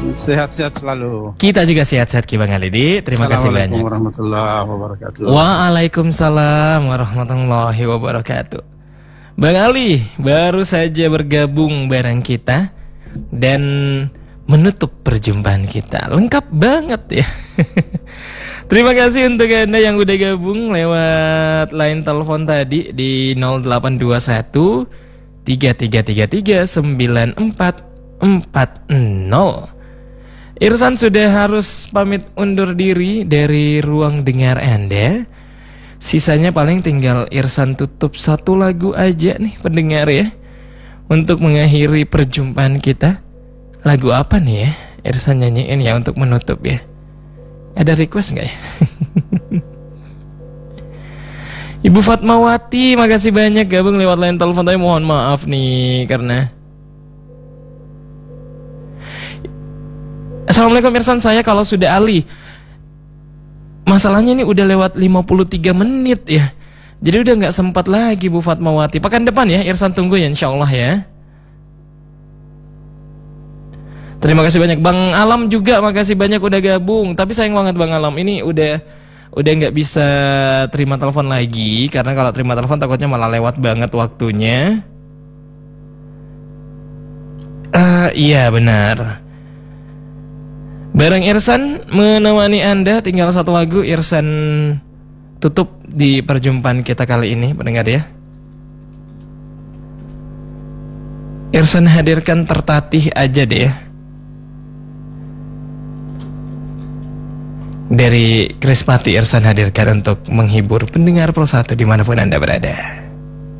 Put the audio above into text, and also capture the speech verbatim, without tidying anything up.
Sehat-sehat selalu. Kita juga sehat-sehat Ki Bang Alidi. Terima kasih banyak. Assalamualaikum warahmatullahi wabarakatuh. Waalaikumsalam warahmatullahi wabarakatuh. Bang Ali baru saja bergabung bareng kita dan menutup perjumpaan kita. Lengkap banget ya. Terima kasih untuk Anda yang udah gabung lewat line telepon tadi di nol delapan dua satu tiga tiga tiga tiga sembilan empat empat nol. Irsan sudah harus pamit undur diri dari ruang dengar Anda. Sisanya paling tinggal Irsan tutup satu lagu aja nih pendengar ya, untuk mengakhiri perjumpaan kita. Lagu apa nih ya Irsan nyanyiin ya untuk menutup ya? Ada request nggak ya? Ibu Fatmawati, makasih banyak gabung lewat line telepon. Tapi mohon maaf nih karena Assalamualaikum Irsan, saya kalau sudah Ali. Masalahnya ini udah lewat lima puluh tiga menit ya. Jadi udah gak sempat lagi Bu Fatmawati. Pekan depan ya Irsan tunggu ya insyaallah ya. Terima kasih banyak Bang Alam juga, makasih banyak udah gabung. Tapi sayang banget Bang Alam, ini udah Udah gak bisa terima telepon lagi. Karena kalau terima telepon takutnya malah lewat banget waktunya. uh, Iya benar. Bareng Irsan menemani Anda, tinggal satu lagu Irsan tutup di perjumpaan kita kali ini, pendengar ya. Irsan hadirkan Tertatih aja deh ya, dari Krispati. Irsan hadirkan untuk menghibur pendengar Pro satu dimanapun Anda berada.